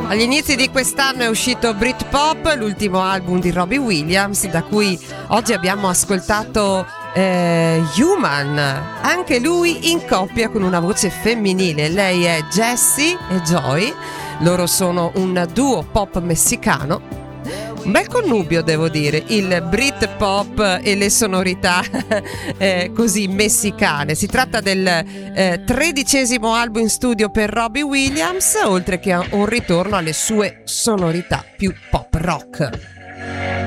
Agli inizi di quest'anno è uscito Britpop, l'ultimo album di Robbie Williams, da cui oggi abbiamo ascoltato Human, anche lui in coppia con una voce femminile. Lei è Jessie e Joy, loro sono un duo pop messicano. Un bel connubio, devo dire, il Britpop e le sonorità così messicane. Si tratta del 13° album in studio per Robbie Williams, oltre che a un ritorno alle sue sonorità più pop rock.